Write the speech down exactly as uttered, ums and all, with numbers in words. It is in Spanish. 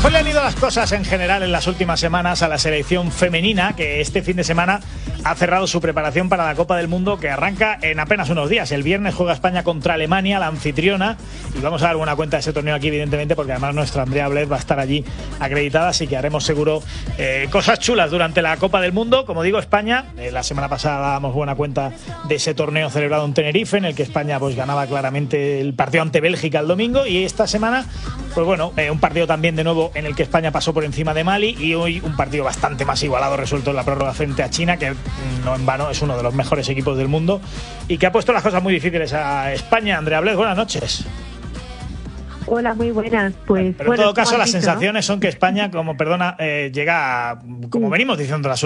Mejor le han ido las cosas en general en las últimas semanas a la selección femenina, que este fin de semana ha cerrado su preparación para la Copa del Mundo, que arranca en apenas unos días. El viernes juega España contra Alemania, la anfitriona, y vamos a dar buena cuenta de ese torneo aquí, evidentemente, porque además nuestra Andrea Bled va a estar allí acreditada, así que haremos seguro eh, cosas chulas durante la Copa del Mundo. Como digo, España, eh, la semana pasada dábamos buena cuenta de ese torneo celebrado en Tenerife, en el que España pues ganaba claramente el partido ante Bélgica el domingo, y esta semana, pues bueno, eh, un partido también de nuevo en el que España pasó por encima de Mali, y hoy un partido bastante más igualado resuelto en la prórroga frente a China, que no en vano es uno de los mejores equipos del mundo y que ha puesto las cosas muy difíciles a España. Andrea Bled, buenas noches. Hola, muy buenas. Pues, Pero bueno, en todo caso, las dicho, sensaciones ¿no? son que España, como perdona, eh, llega, a, como venimos diciendo las